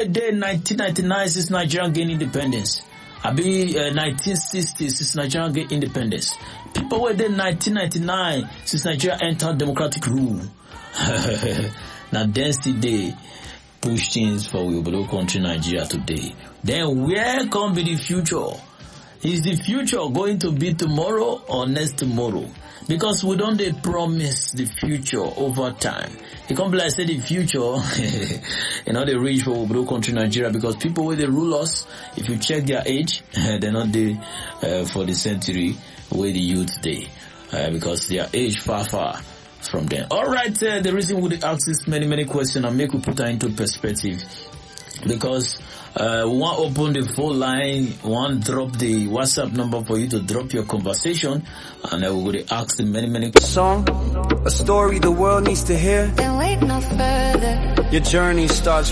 day 1999 since Nigeria gained independence. I be 1960 since Nigeria gained independence. People were there 1999 since Nigeria entered democratic rule. Now dance today push things for we below country Nigeria today. Then where can be the future? Is the future going to be tomorrow or next tomorrow? Because we don't promise the future over time. It can't be like say the future, they reach for Obodo country Nigeria because people where they rule us, if you check their age, they're not there for the century where the youth they, because their age far from them. Alright, the reason we ask this many questions and make we put that into perspective. Because we want to open the phone line, want drop the WhatsApp number for you to drop your conversation, and we're going to ask them many song, a story the world needs to hear. Then wait no further. Your journey starts